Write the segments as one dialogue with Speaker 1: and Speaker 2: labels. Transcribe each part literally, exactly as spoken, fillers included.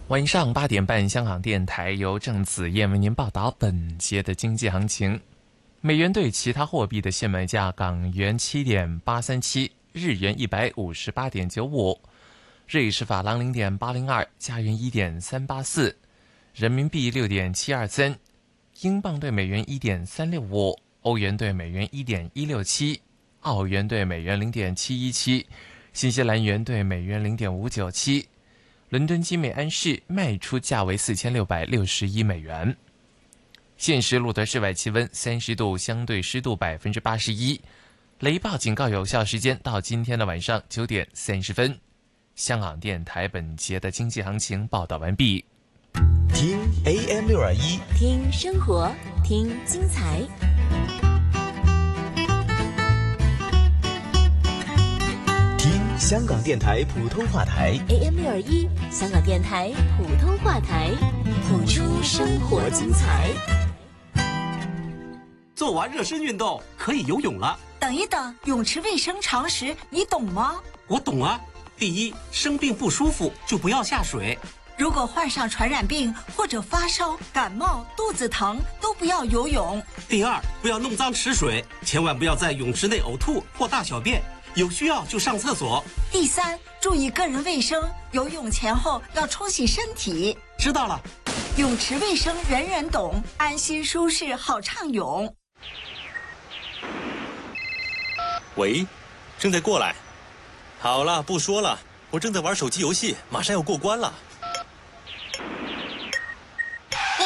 Speaker 1: 晚上八点半，香港电台由郑子燕为您报道本节的经济行情。美元对其他货币的现买价：港元七点八三七，日元一百五十八点九五，瑞士法郎零点八零二，加元一点三八四，人民币六点七二三，英镑对美元一点三六五，欧元对美元一点一六七，澳元对美元零点七一七，新西兰元对美元零点五九七。伦敦金美安士卖出价为四千六百六十一美元。现时录得室外气温三十度，相对湿度百分之八十一。雷暴警告有效时间到今天的晚上九点三十分。香港电台本节的经济行情报道完毕。
Speaker 2: 听 A M 六二一，
Speaker 3: 听生活，听精彩。
Speaker 2: 香港电台普通话台
Speaker 3: A M 六二一，香港电台普通话台，谱出生活精彩。
Speaker 4: 做完热身运动可以游泳了。
Speaker 5: 等一等，泳池卫生常识你懂吗？
Speaker 4: 我懂啊。第一，生病不舒服就不要下水。
Speaker 5: 如果患上传染病或者发烧、感冒、肚子疼，都不要游泳。
Speaker 4: 第二，不要弄脏池水，千万不要在泳池内呕吐或大小便。有需要就上厕所。
Speaker 5: 第三，注意个人卫生，游泳前后要冲洗身体。
Speaker 4: 知道了。
Speaker 5: 泳池卫生人人懂，安心舒适好畅泳。
Speaker 6: 喂，正在过来。好了，不说了，我正在玩手机游戏，马上要过关了。
Speaker 7: 啊！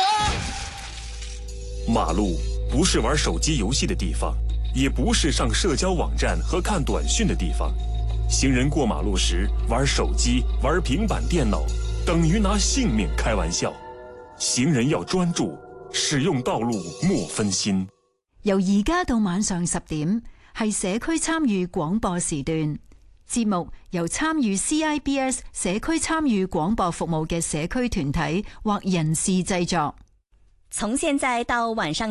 Speaker 7: 马路不是玩手机游戏的地方，也不是上社交网站和看短讯的地方。行人过马路时玩手机、玩平板电脑，等于拿性命开玩笑。行人要专注，使用道路莫分心。
Speaker 8: 由而家到晚上十點，係社區參與廣播時段。節目由參與 C I B S 社區參與廣播服務嘅社區團體或人士製作。
Speaker 3: 從現在到晚上